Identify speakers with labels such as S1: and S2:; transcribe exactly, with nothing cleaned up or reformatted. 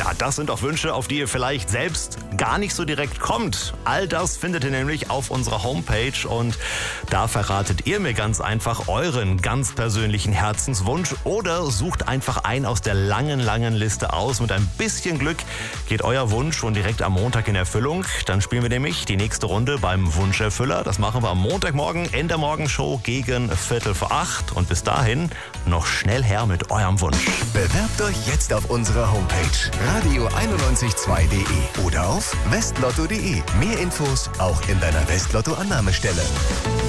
S1: Ja, das sind doch Wünsche, auf die ihr vielleicht selbst gar nicht so direkt kommt. All das findet ihr nämlich auf unserer Homepage und da verratet ihr mir ganz einfach euren ganz persönlichen Herzenswunsch oder sucht einfach einen aus der langen, langen Liste aus. Mit ein bisschen Glück geht euer Wunsch schon direkt am Montag in Erfüllung. Dann spielen wir nämlich die nächste Runde beim Wunscherfüller. Das machen wir am Montagmorgen in der Morgenshow gegen Viertel vor acht. Und bis dahin noch schnell her mit eurem Wunsch.
S2: Bewerbt euch jetzt auf unserer Homepage radio einundneunzig Komma zwei punkt de oder auf westlotto punkt de. Mehr Infos auch in deiner Westlotto-Annahmestelle.